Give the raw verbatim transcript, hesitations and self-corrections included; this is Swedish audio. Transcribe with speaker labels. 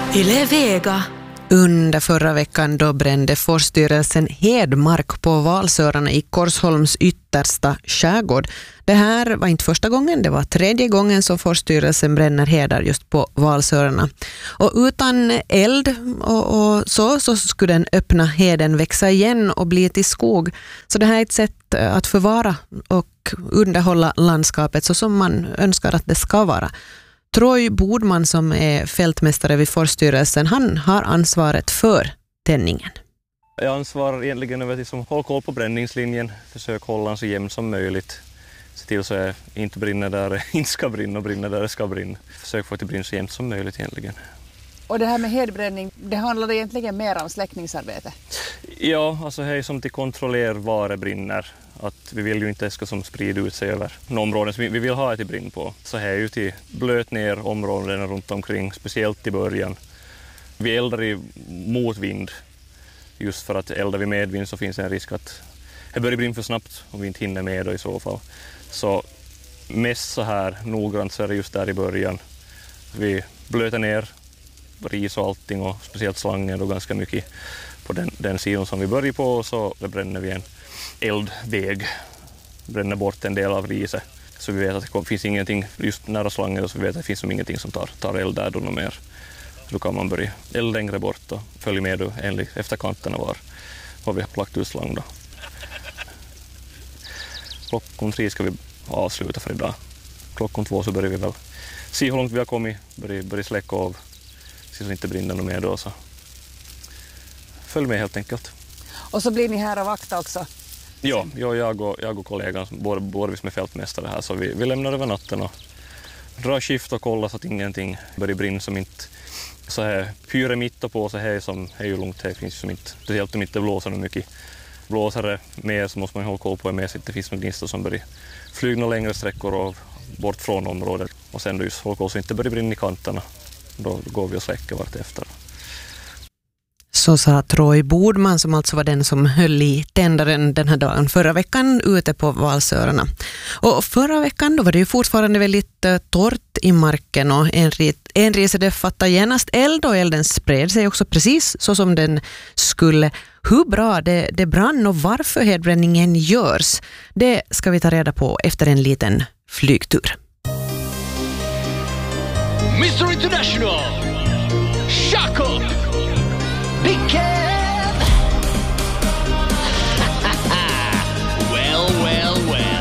Speaker 1: Yle Vega. Under förra veckan då brände Forststyrelsen Hedmark på Valsörarna i Korsholms yttersta skärgård. Det här var inte första gången, det var tredje gången som Forststyrelsen bränner hedar just på Valsörarna. Och utan eld och, och så, så skulle den öppna heden växa igen och bli till skog. Så det här är ett sätt att förvara och underhålla landskapet så som man önskar att det ska vara. Troy Bodman som är fältmästare vid Forststyrelsen, han har ansvaret för tändningen.
Speaker 2: Jag ansvarar egentligen över att hålla koll på bränningslinjen, försök hålla den så jämn som möjligt. Se till så att jag inte brinner där det inte ska brinna och brinner där det ska brinna. Försök få det att brinna så jämnt som möjligt egentligen.
Speaker 3: Och det här med hedbränning, det handlar egentligen mer om släckningsarbete?
Speaker 2: Ja, alltså det är som till kontrollera var det brinner. Att vi vill ju inte att det ska som sprida ut sig över områden som vi vill ha ett brinn på. Så här är ju till blöt ner områdena runt omkring, speciellt i början. Vi eldar i motvind, just för att eldar vi medvind så finns det en risk att det börjar brinna för snabbt om vi inte hinner med då i så fall. Så mest så här noggrant så är det just där i början. Vi blöter ner ris och allting och speciellt slangen då ganska mycket på den, den sidan som vi börjar på, och så bränner vi en eldväg, bränner bort en del av riset så vi vet att det finns ingenting just nära slangen, och så vi vet att det finns som ingenting som tar, tar eld där då något mer. Så då kan man börja eld längre bort och följa med då enligt efter kanterna var, var vi har lagt ut slang då. Klockan tre ska vi avsluta för idag. Klockan två så börjar vi väl se hur långt vi har kommit, börja, börja släcka av så det inte brinner något mer då, så följ med helt enkelt.
Speaker 3: Och så blir ni här och vakta också?
Speaker 2: Ja, jag och, jag och kollegan, båda, båda vi som är fältmästare här, så vi, vi lämnar över natten och drar skift och kollar så att ingenting börjar brinna som inte så här pyre mitt på så här som är ju långt här finns som inte, speciellt om inte blåser något mycket. Blåser det mer så måste man hålla koll på med så att det finns några gnistor som börjar flyga längre sträckor av bort från området, och sen just hålla koll så inte börjar brinna i kanterna. Då går vi och släcker vart efter.
Speaker 1: Så sa Troy Bodman som alltså var den som höll i tändaren den här dagen förra veckan ute på Valsörarna. Och förra veckan då var det ju fortfarande väldigt uh, torrt i marken, och enrisade fattade genast eld och elden spred sig också precis så som den skulle. Hur bra det, det brann och varför hedbränningen görs, det ska vi ta reda på efter en liten flygtur.
Speaker 4: mister International!